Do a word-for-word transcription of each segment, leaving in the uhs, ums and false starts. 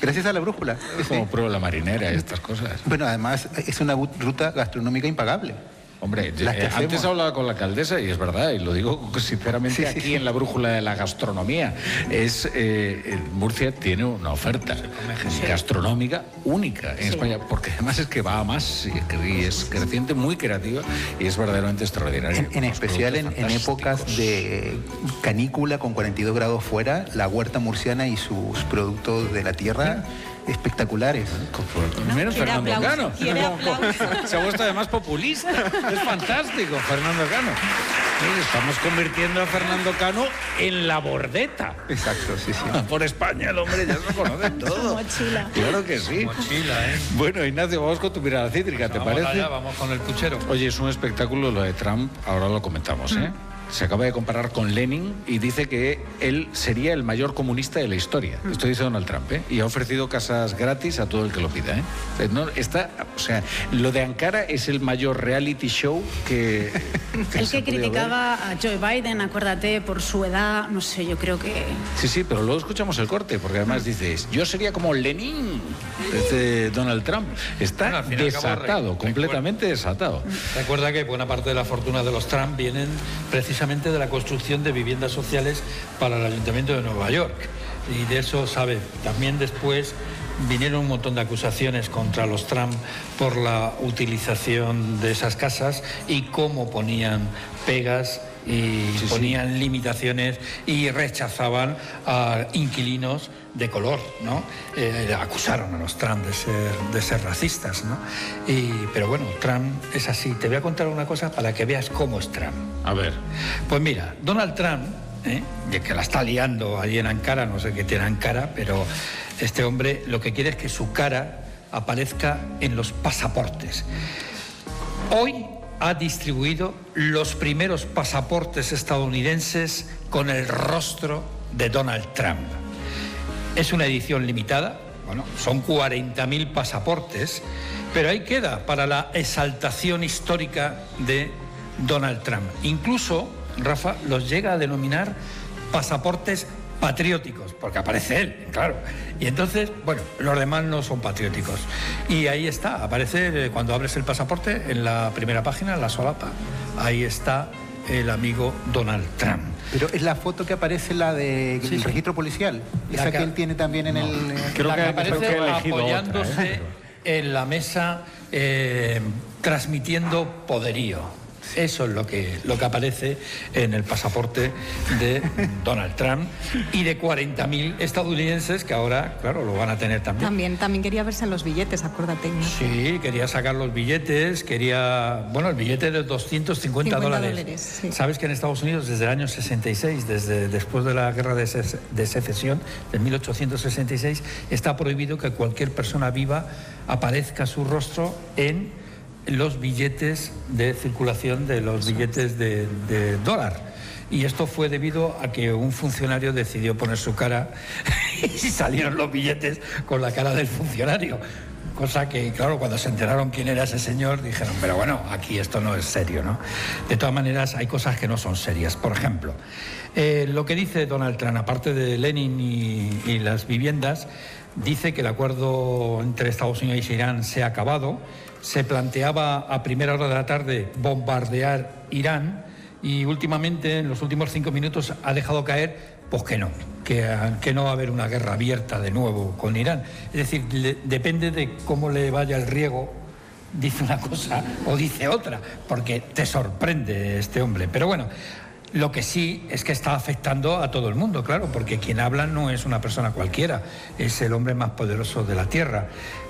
Gracias a la brújula. Como prueba la marinera y estas cosas. Bueno, además es una ruta gastronómica impagable. Hombre, eh, antes hablaba con la alcaldesa y es verdad, y lo digo sinceramente, sí, sí, aquí sí. en la brújula de la gastronomía, es eh, Murcia tiene una oferta gastronómica única en sí. España, porque además es que va a más y es creciente, muy creativa y es verdaderamente extraordinaria. En, en especial en, en épocas de canícula con cuarenta y dos grados fuera, la huerta murciana y sus productos de la tierra... ¿Sí? Espectaculares. No, menos Fernando Cano. Se ha vuelto además populista. Es fantástico, Fernando Cano. Estamos convirtiendo a Fernando Cano en la bordeta. Exacto, sí, sí. Por España el hombre ya se conoce todo. Mochila. Claro que sí. Mochila, ¿eh? Bueno, Ignacio, vamos con tu mirada cítrica, ¿te vamos parece? Allá, vamos con el puchero. Oye, es un espectáculo lo de Trump, ahora lo comentamos, ¿eh? Mm. Se acaba de comparar con Lenin y dice que él sería el mayor comunista de la historia. Esto dice Donald Trump, ¿eh? Y ha ofrecido casas gratis a todo el que lo pida, ¿eh? No, está, o sea, lo de Ankara es el mayor reality show que... que el que criticaba ver. a Joe Biden, acuérdate, por su edad, no sé, yo creo que... Sí, sí, pero luego escuchamos el corte, porque además dices, yo sería como Lenin, dice Donald Trump. Está bueno, desatado, re, completamente recuerda, desatado. Recuerda que buena parte de la fortuna de los Trump vienen precisamente de la construcción de viviendas sociales para el Ayuntamiento de Nueva York. Y de eso sabe. También después vinieron un montón de acusaciones contra los Trump por la utilización de esas casas y cómo ponían pegas y sí, ponían sí. limitaciones y rechazaban a inquilinos de color, ¿no? Eh, acusaron a los Trump de ser, de ser racistas, ¿no? Y, pero bueno, Trump es así. Te voy a contar una cosa para que veas cómo es Trump. A ver. Pues mira, Donald Trump, ¿eh? que la está liando allí en Ankara, no sé qué tiene Ankara, pero este hombre lo que quiere es que su cara aparezca en los pasaportes. Hoy ha distribuido los primeros pasaportes estadounidenses con el rostro de Donald Trump. Es una edición limitada, bueno, son cuarenta mil pasaportes, pero ahí queda para la exaltación histórica de Donald Trump. Incluso, Rafa, los llega a denominar pasaportes patrióticos, porque aparece él, claro. Y entonces, bueno, los demás no son patrióticos. Y ahí está, aparece cuando abres el pasaporte en la primera página, en la solapa. Ahí está el amigo Donald Trump. Pero es la foto que aparece, la del de, sí, sí. registro policial. Esa que, que él tiene también en no. el... Creo la que, que aparece creo que apoyándose otra, ¿eh? en la mesa, eh, transmitiendo poderío. Eso es lo que, lo que aparece en el pasaporte de Donald Trump y de cuarenta mil estadounidenses que ahora, claro, lo van a tener también. También, también quería verse en los billetes, acuérdate. ¿No? Sí, quería sacar los billetes, quería... Bueno, el billete de doscientos cincuenta dólares. Sí. Sabes que en Estados Unidos desde el año sesenta y seis, desde después de la guerra de, se, de secesión, de mil ochocientos sesenta y seis, está prohibido que cualquier persona viva aparezca su rostro en los billetes de circulación de los billetes de, de dólar. Y esto fue debido a que un funcionario decidió poner su cara y salieron los billetes con la cara del funcionario. Cosa que, claro, cuando se enteraron quién era ese señor, dijeron, pero bueno, aquí esto no es serio, ¿no? De todas maneras, hay cosas que no son serias. Por ejemplo, eh, lo que dice Donald Trump, aparte de Lenin y, y las viviendas, dice que el acuerdo entre Estados Unidos y Irán se ha acabado. Se planteaba a primera hora de la tarde bombardear Irán y últimamente, en los últimos cinco minutos, ha dejado caer, pues que no, que, que no va a haber una guerra abierta de nuevo con Irán. Es decir, le, depende de cómo le vaya el riego, dice una cosa o dice otra, porque te sorprende este hombre. Pero bueno, lo que sí es que está afectando a todo el mundo, claro, porque quien habla no es una persona cualquiera, es el hombre más poderoso de la Tierra.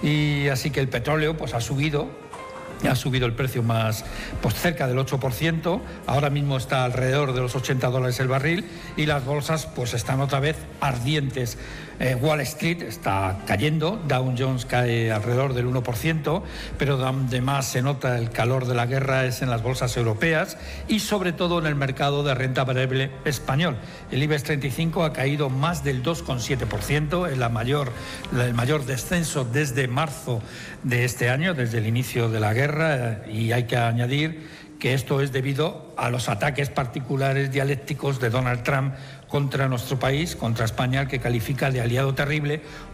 Y así que el petróleo pues ha subido, ha subido el precio más, pues cerca del ocho por ciento, ahora mismo está alrededor de los ochenta dólares el barril y las bolsas pues están otra vez ardientes. Eh, Wall Street está cayendo, Dow Jones cae alrededor del uno por ciento, pero donde más se nota el calor de la guerra es en las bolsas europeas y sobre todo en el mercado de renta variable español. El IBEX treinta y cinco ha caído más del dos coma siete por ciento, es la mayor, el mayor descenso desde marzo de este año, desde el inicio de la guerra, y hay que añadir que esto es debido a los ataques particulares dialécticos de Donald Trump contra nuestro país, contra España, que califica de aliado terrible